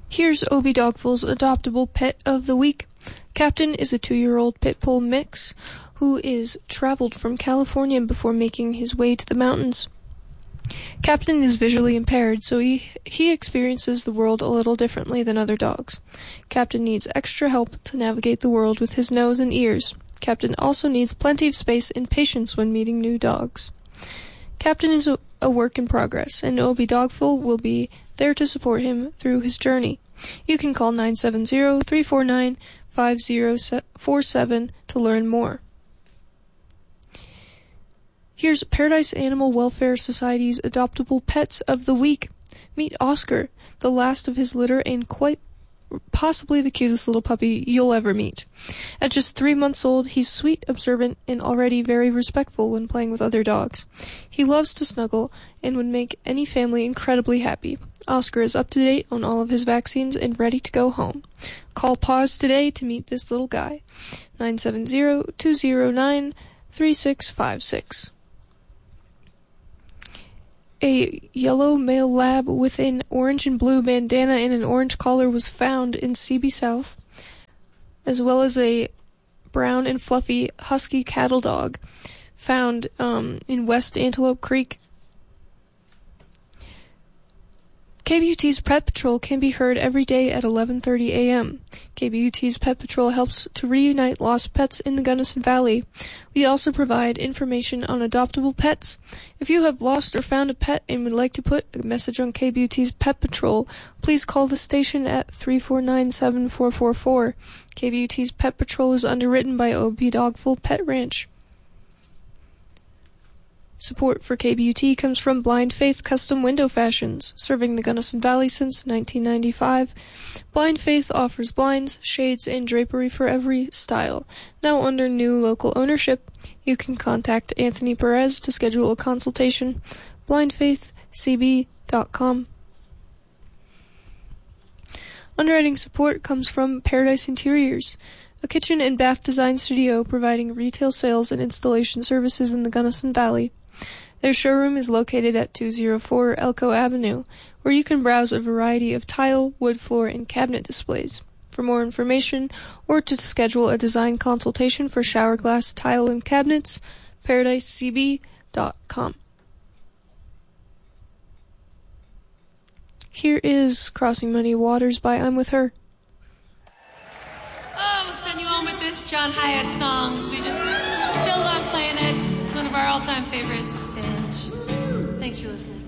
Here's Obi Dogful's adoptable pet of the week. Captain is a 2-year-old pit bull mix who is traveled from California before making his way to the mountains. Captain is visually impaired, so he experiences the world a little differently than other dogs. Captain needs extra help to navigate the world with his nose and ears. Captain also needs plenty of space and patience when meeting new dogs. Captain is a work in progress, and Obi Dogful will be there to support him through his journey. You can call 970-349-5047 to learn more. Here's Paradise Animal Welfare Society's adoptable pets of the week. Meet Oscar, the last of his litter and quite possibly the cutest little puppy you'll ever meet. At just 3 months old, he's sweet, observant, and already very respectful when playing with other dogs. He loves to snuggle and would make any family incredibly happy. Oscar is up to date on all of his vaccines and ready to go home. Call PAWS today to meet this little guy. 970-209-3656. A yellow male lab with an orange and blue bandana and an orange collar was found in CB South, as well as a brown and fluffy husky cattle dog found in West Antelope Creek. KBUT's Pet Patrol can be heard every day at 11:30 a.m. KBUT's Pet Patrol helps to reunite lost pets in the Gunnison Valley. We also provide information on adoptable pets. If you have lost or found a pet and would like to put a message on KBUT's Pet Patrol, please call the station at 349-7444. KBUT's Pet Patrol is underwritten by Obi Dogful Pet Ranch. Support for KBUT comes from Blind Faith Custom Window Fashions, serving the Gunnison Valley since 1995. Blind Faith offers blinds, shades, and drapery for every style. Now under new local ownership, you can contact Anthony Perez to schedule a consultation. blindfaithcb.com. Underwriting support comes from Paradise Interiors, a kitchen and bath design studio providing retail sales and installation services in the Gunnison Valley. Their showroom is located at 204 Elko Avenue, where you can browse a variety of tile, wood floor, and cabinet displays. For more information or to schedule a design consultation for shower glass, tile, and cabinets, paradisecb.com. Here is Crossing Muddy Waters by I'm With Her. Oh, we'll send you home with this John Hyatt song. We just still love playing it. It's one of our all-time favorites, and thanks for listening.